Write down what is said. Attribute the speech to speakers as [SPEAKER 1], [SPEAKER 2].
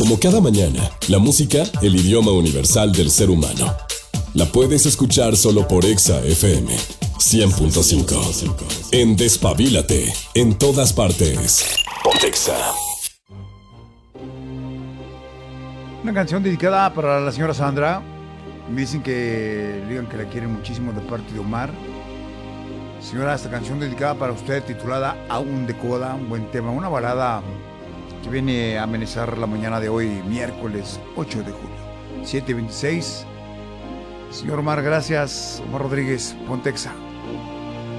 [SPEAKER 1] Como cada mañana, la música, el idioma universal del ser humano. La puedes escuchar solo por Exa FM 100.5. En Despabilate, en todas partes. Pontexa.
[SPEAKER 2] Una canción dedicada para la señora Sandra. Me dicen que le digan que la quieren muchísimo de parte de Omar. Señora, esta canción dedicada para usted, titulada Aún de Coda, un buen tema, una balada que viene a amenizar la mañana de hoy, miércoles 8 de julio, 7:26. Señor Omar, gracias. Omar Rodríguez, Pontexa.